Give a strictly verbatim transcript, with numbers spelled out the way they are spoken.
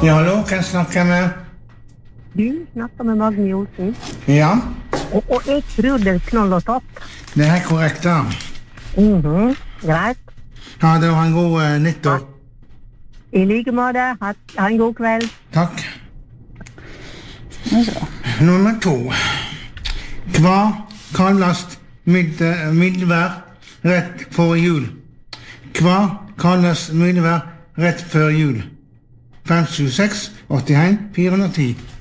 Ja, hallo, kan jeg snakke med? Du snakker med Magni Olsen. Ja, Og, og jeg tror det er knoll og topp. det er korrekt da. Mhm, greit. Ha det, og ha en god uh, nyttår. I like måte, ha, ha en god kveld. Takk. Nummer to. Hva kalles mild- mildvær rett før jul? Hva kalles mildvær rett før jul? fem sju seks åtte en fire ti